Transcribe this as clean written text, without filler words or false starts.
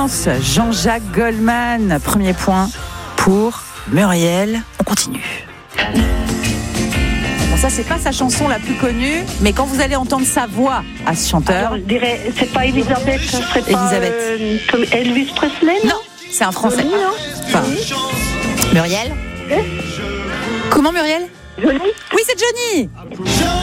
France, Jean-Jacques Goldman. Premier point pour Muriel. On continue. Bon, ça, c'est pas sa chanson la plus connue, mais quand vous allez entendre sa voix à ce chanteur... Alors, je dirais, c'est pas Elisabeth, ce serait Elisabeth. pas Elvis Presley, non, c'est un Français. Johnny, non Enfin, Muriel. Comment, Muriel? Johnny. Oui, c'est Johnny.